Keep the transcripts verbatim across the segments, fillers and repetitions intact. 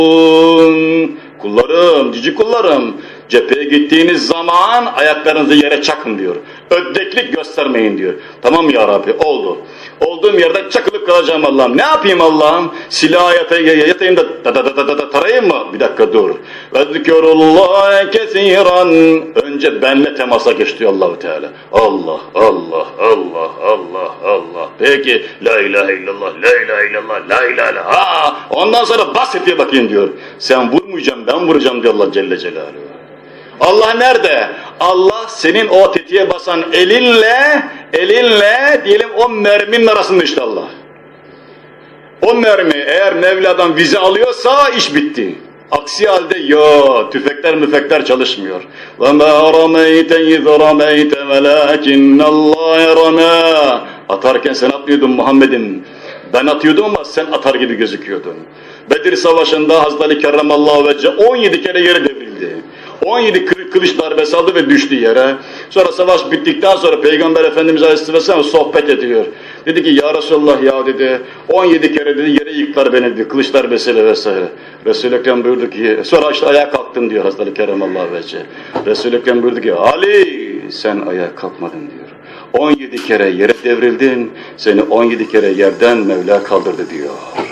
Kullarım, cici kullarım, cepheye gittiğiniz zaman ayaklarınızı yere çakın diyor. Öddeklik göstermeyin diyor. Tamam ya Rabbi, oldu. Olduğum yerde çakılıp kalacağım Allah'ım. Ne yapayım Allah'ım? Silah yatayım, yatayım da da da da da da tarayayım mı? Bir dakika dur. Vezkürullâhe kesîran. Önce benle temasa geç diyor Allah-u Teala. Allah, Allah, Allah, Allah, Allah. Peki, la ilahe illallah, la ilahe illallah, la ilahe illallah. Ha, ondan sonra bas etiye bakayım diyor. Sen vurmayacaksın, ben vuracağım diyor Allah Celle Celaluhu. Allah nerede? Allah senin o tetiğe basan elinle, elinle diyelim o merminin arasında işte Allah. O mermi eğer Mevla'dan vize alıyorsa iş bitti. Aksi halde yok, tüfekler müfekler çalışmıyor. وَمَا رَمَيْتَ اِذْ رَمَيْتَ وَلَاكِنَّ اللّٰهَ رَمَى. Atarken sen atmıyordun Muhammed'im. Ben atıyordum ama sen atar gibi gözüküyordun. Bedir Savaşı'nda Hazreti Ali Kerramallahu Vecce on yedi kere yere devrildi. on yedi kılıç darbesi aldı ve düştü yere. Sonra savaş bittikten sonra Peygamber Efendimiz Aleyhisselam sohbet ediyor. Dedi ki ya Resulallah ya dedi, on yedi kere dedi yere yıktılar beni dedi, kılıç darbesiyle vesaire. Resul-i Ekrem buyurdu ki, sonra işte ayağa kalktın diyor Hazreti Ali Kerramallahu Vecce. Resul-i Ekrem buyurdu ki, Ali sen ayağa kalkmadın diyor. on yedi kere yere devrildin, seni on yedi kere yerden Mevla kaldırdı diyor.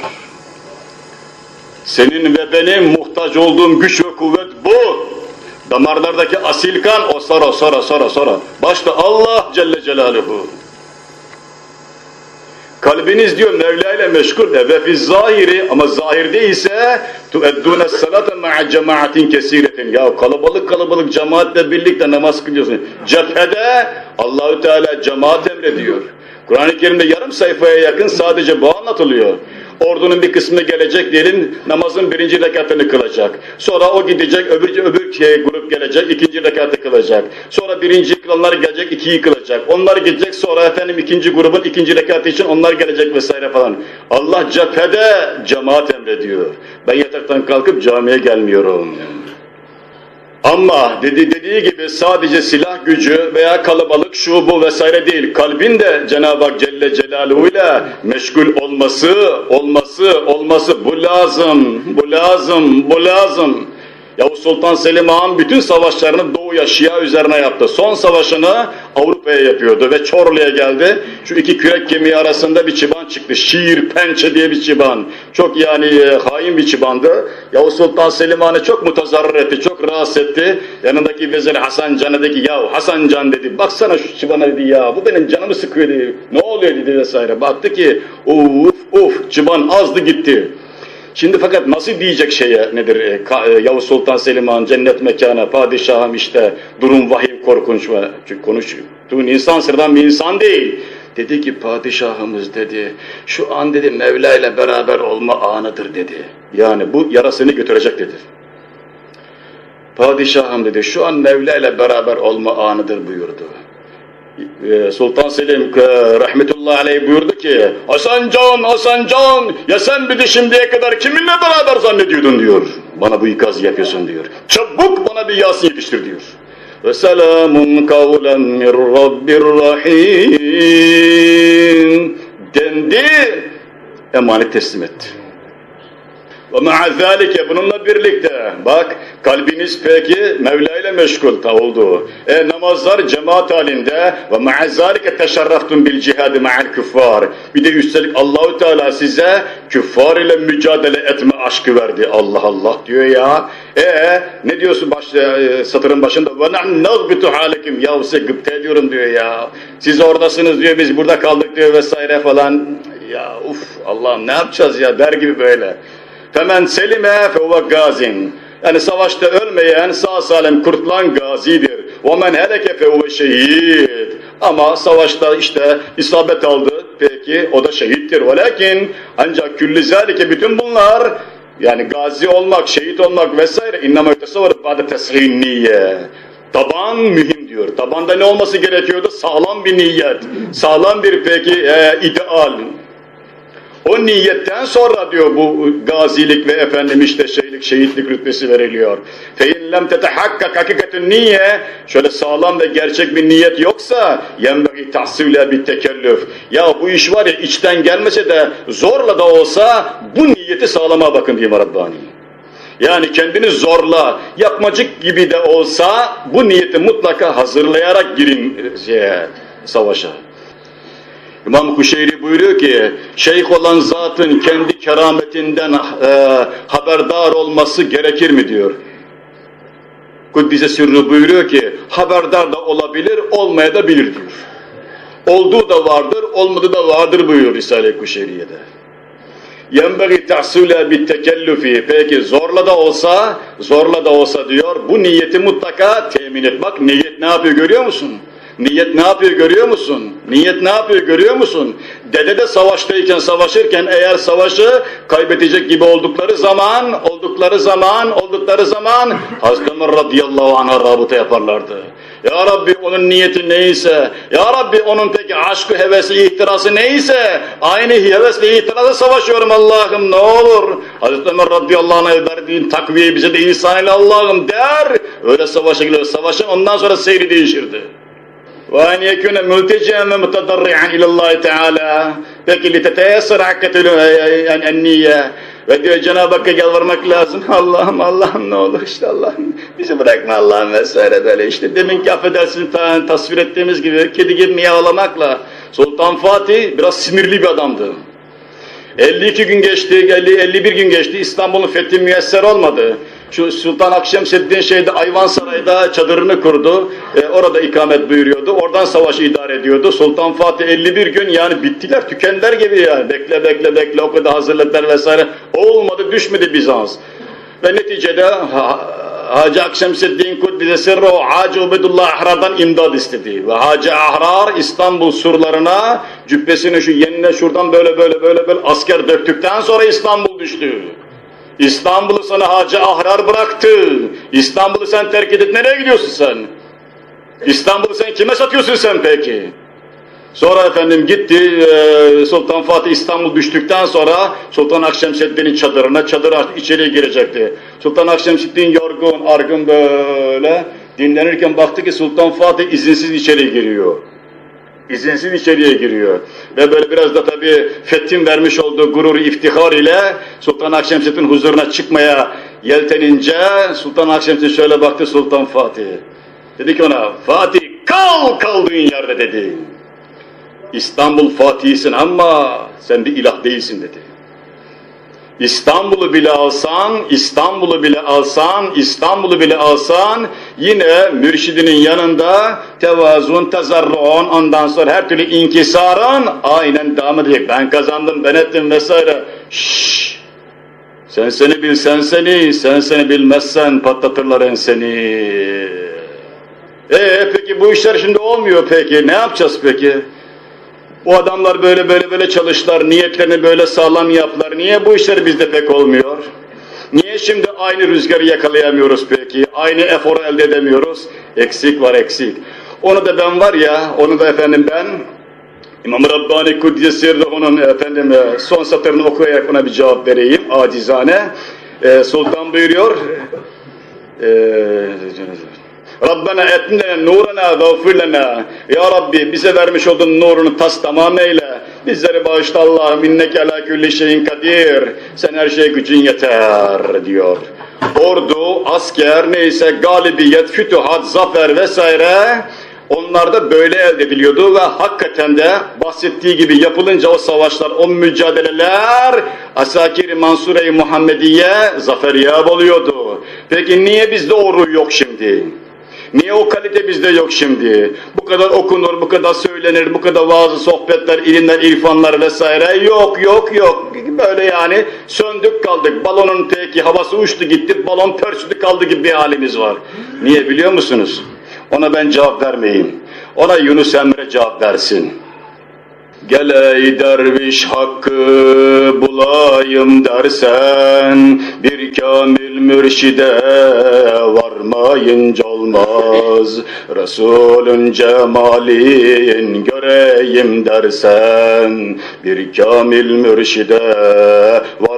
Senin ve benim muhtaç olduğum güç ve kuvvet bu. Damarlardaki asil kan o sonra sonra sonra sonra. Başta Allah Celle Celaluhu. Kalbiniz diyor Mevla ile meşgul de ve fiz zahiri ama zahirde ise tueddûne salate ma'a cemaatin kesiretin. Ya kalabalık kalabalık cemaatle birlikte namaz kılıyorsun. Cephede Allahü Teala cemaat emrediyor. Kur'an-ı Kerim'de yarım sayfaya yakın sadece bu anlatılıyor. Ordunun bir kısmı gelecek diyelim, namazın birinci rekatını kılacak. Sonra o gidecek, öbür, öbür şey, grup gelecek, ikinci rekatı kılacak. Sonra birinci kılanlar gelecek, ikiyi kılacak. Onlar gidecek, sonra efendim ikinci grubun ikinci rekatı için onlar gelecek vesaire falan. Allah cephede cemaat emrediyor. Ben yataktan kalkıp camiye gelmiyorum. Ama dedi, dediği gibi sadece silah gücü veya kalabalık şu bu vesaire değil. Kalbin de Cenab-ı Hak Celle Celaluhu ile meşgul olması, olması, olması bu lazım, bu lazım, bu lazım. Yavuz Sultan Selim Han bütün savaşlarını Doğu'ya, Şia üzerine yaptı. Son savaşını Avrupa'ya yapıyordu ve Çorlu'ya geldi. Şu iki kürek gemiği arasında bir çıban çıktı. Şiir Pençe diye bir çıban. Çok yani e, hain bir çıbandı. Yavuz Sultan Selim Han'ı çok mutazarrır etti, çok rahatsız etti. Yanındaki vezir Hasan Can'a dedi ki ya Hasan Can dedi, baksana şu çıbana dedi ya, bu benim canımı sıkıyor dedi. Ne oluyor dedi vesaire. Baktı ki uf uf çıban azdı gitti. Şimdi fakat nasıl diyecek şeye nedir e, Ka, e, Yavuz Sultan Selim Han cennet mekana padişahım işte durum vahim korkunç ve çünkü konuştuğun insan sıradan bir insan değil. Dedi ki padişahımız dedi şu an dedi Mevla ile beraber olma anıdır dedi. Yani bu yarasını götürecek dedi. Padişahım dedi şu an Mevla ile beraber olma anıdır buyurdu. Sultan Selim rahmetullahi aleyh buyurdu ki Hasan Can, Hasan Can ya sen bir de şimdiye kadar kiminle beraber zannediyordun diyor. Bana bu ikazı yapıyorsun diyor. Çabuk bana bir Yasin yetiştir diyor. Ve selamun kavlen min Rabbir Rahim dendi, emanet teslim etti. Ve ma'a zâlike bununla birlikte bak kalbiniz peki Mevla ile meşgul ta oldu. E namazlar cemaat halinde ve ma'a zâlike teşerraftun bil cihadi ma'al küffar. Bir de üstelik Allahu Teala size küffar ile mücadele etme aşkı verdi. Allah Allah diyor ya. E ne diyorsun başta e, satırın başında? Ve nahnu nazbitu halekim. Ya size gıpta ediyorum diyor ya. Siz oradasınız diyor, biz burada kaldık diyor vesaire falan. Ya uf Allah'ım ne yapacağız ya der gibi böyle. Femen selime fehuve gazin. Yani savaşta ölmeyen sağ salim kurtulan gazidir. وَمَنْ هَلَكَ فَهُوَ şehid. Ama savaşta işte isabet aldı. Peki o da şehittir. وَلَكِنْ ancak küllü zâlike bütün bunlar yani gazi olmak, şehit olmak vesaire اِنَّمَا يُتَسَوَّرُ بَعْدَ تَسْهِينَ niyye. Taban mühim diyor. Tabanda ne olması gerekiyordu? Sağlam bir niyet. Sağlam bir peki e, ideal. O niyetten sonra diyor bu gazilik ve efendim işte şeylik, şehitlik rütbesi veriliyor. فَاِنْ لَمْ تَتَحَكَّكَ حَكِكَةٌ niyye. Şöyle sağlam ve gerçek bir niyet yoksa يَنْبَغِي تَحْسِلَ بِالْتَكَلُّفِ. Ya bu iş var ya içten gelmese de zorla da olsa bu niyeti sağlama bakın diyeyim Rabbani. Yani kendini zorla, yapmacık gibi de olsa bu niyeti mutlaka hazırlayarak girin şeye, savaşa. İmam Kuşeyri buyuruyor ki, şeyh olan zatın kendi kerametinden e, haberdar olması gerekir mi diyor. Kuddise Sirru buyuruyor ki, haberdar da olabilir, olmaya da bilir diyor. Olduğu da vardır, olmadığı da vardır buyuruyor Risale-i Kuşeyriye'de. يَنْبَغِ تَحْسُولَ بِالْتَكَلُّفِ. Peki zorla da olsa, zorla da olsa diyor, bu niyeti mutlaka temin et. Bak niyet ne yapıyor görüyor musun? Niyet ne yapıyor görüyor musun? Niyet ne yapıyor görüyor musun? Dede de savaştayken, savaşırken eğer savaşı kaybedecek gibi oldukları zaman, oldukları zaman, oldukları zaman Hazreti Ömer radıyallahu anh'a rabıta yaparlardı. Ya Rabbi onun niyeti neyse, Ya Rabbi onun peki aşkı, hevesi, ihtirası neyse, aynı heves ve ihtirasa savaşıyorum Allah'ım ne olur. Hazreti Ömer radıyallahu anh'a verdiğin takviye bize de ihsan eyle Allah'ım der. Öyle savaşa gidiyor, savaşın ondan sonra seyri değişirdi. وَاَنْ يَكُنَ مُلْتَجِعًا وَمُتَضَرِّعًا اِلَى اللّٰهِ تَعَالَى. Peki لِتَتَيَسَّرْ حَكَّةُ النِّيَّةِ. Ve diyor Cenab-ı Hakk'a yalvarmak lazım. Allah'ım Allah'ım ne olur işte Allah'ım bizi bırakma Allah'ım vesaire böyle işte deminki affedersin ta, tasvir ettiğimiz gibi kedi gibi miyavlamakla. Sultan Fatih biraz sinirli bir adamdı. elli iki gün geçti, elli, elli bir gün geçti, İstanbul'un fethi müyesser olmadı. Şu Sultan Akşemseddin şeyde Ayvansaray'da çadırını kurdu, e, orada ikamet buyuruyordu, oradan savaşı idare ediyordu. Sultan Fatih elli bir gün yani bittiler, tükendiler gibi yani, bekle bekle bekle o kadar hazırlıklar vesaire, olmadı düşmedi Bizans. Ve neticede ha, Hacı Akşemseddin Kuddise Sirruhu Hacı Ubedullah Ahrar'dan imdad istedi. Ve Hacı Ahrar İstanbul surlarına cübbesini şu yenine şuradan böyle böyle böyle böyle asker döktükten sonra İstanbul düştü. İstanbul'u sana Hacı Ahrar bıraktı. İstanbul'u sen terk edip nereye gidiyorsun sen? İstanbul'u sen kime satıyorsun sen peki? Sonra efendim gitti e, Sultan Fatih İstanbul düştükten sonra Sultan Akşemseddin'in çadırına, çadır artık içeriye girecekti. Sultan Akşemseddin yorgun, argın böyle dinlenirken baktı ki Sultan Fatih izinsiz içeri giriyor. İzinsiz içeriye giriyor. Ve böyle biraz da tabii fethin vermiş olduğu gurur, iftihar ile Sultan Akşemseddin huzuruna çıkmaya yeltenince Sultan Akşemseddin şöyle baktı Sultan Fatih. Dedi ki ona, Fatih kal kaldığın yerde dedi. İstanbul Fatih'sin ama sen bir ilah değilsin dedi. İstanbul'u bile alsan, İstanbul'u bile alsan, İstanbul'u bile alsan yine mürşidinin yanında tevazun, tezarruun, ondan sonra her türlü inkisarın aynen devam edecek. Ben kazandım, ben ettim vesaire. Şşş! Sen seni bil, sen seni, sen seni bilmezsen patlatırlar enseni. Eee peki bu işler şimdi olmuyor peki, ne yapacağız peki? Bu adamlar böyle böyle böyle çalıştılar, niyetlerini böyle sağlam yaptılar. Niye bu işler bizde pek olmuyor? Niye şimdi aynı rüzgarı yakalayamıyoruz peki? Aynı eforu elde edemiyoruz? Eksik var eksik. Onu da ben var ya, onu da efendim ben, İmam-ı Rabbani Kuddise Sirruhu onun efendim son satırını okuyarak ona bir cevap vereyim, acizane. Ee, Sultan buyuruyor, ee, Rabbena etnine nurana ve ufirlena. Ya Rabbi bize vermiş olduğun nurunu tas tamam eyle. Bizleri bağışla Allah'ım inneke ala külli şeyin kadir. Sen her şeye gücün yeter diyor. Ordu, asker neyse galibiyet, fütühat, zafer vesaire onlar da böyle elde ediliyordu ve hakikaten de bahsettiği gibi yapılınca o savaşlar, o mücadeleler Asakir-i Mansure-i Muhammediye zaferiyab oluyordu. Peki niye bizde o ruh yok şimdi? Niye o kalite bizde yok şimdi? Bu kadar okunur, bu kadar söylenir, bu kadar vaazı, sohbetler, ilimler, irfanlar vesaire yok, yok, yok. Böyle yani söndük kaldık. Balonun peki havası uçtu gitti, balon pörsüdü kaldı gibi bir halimiz var. Niye biliyor musunuz? Ona ben cevap vermeyeyim. Ona Yunus Emre cevap versin. Gel ey derviş hakkı bulayım dersen, bir kamil mürşide varmayınca olmaz. Resulün cemalin göreyim dersen, bir kamil mürşide var